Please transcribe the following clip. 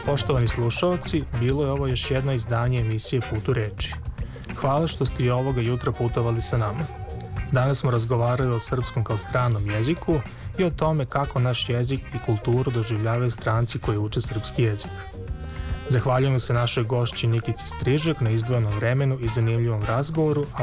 Poštovani slušalci, bilo je ovo još jedno izdanje emisije Put u reči. Hvala što ste i ovoga jutra putovali sa nama. Danas smo razgovarali o srpskom kao stranom jeziku i o tome kako naš jezik i kulturu doživljavaju stranci koji uče srpski jezik. Zahvaljujemo se našoj gošći Nikici Strižak na izdvojenom vremenu i zanimljivom razgovoru, a